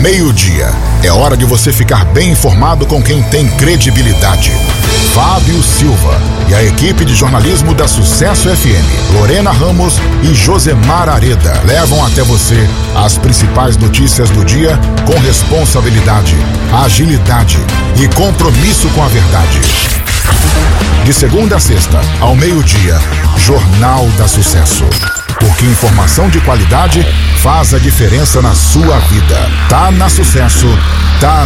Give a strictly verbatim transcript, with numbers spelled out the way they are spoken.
Meio-dia. É hora de você ficar bem informado com quem tem credibilidade. Fábio Silva e a equipe de jornalismo da Sucesso F M, Lorena Ramos e Josemar Areda, levam até você as principais notícias do dia com responsabilidade, agilidade e compromisso com a verdade. De segunda a sexta, ao meio-dia, Jornal da Sucesso. Porque informação de qualidade faz a diferença na sua vida. Tá na Sucesso, tá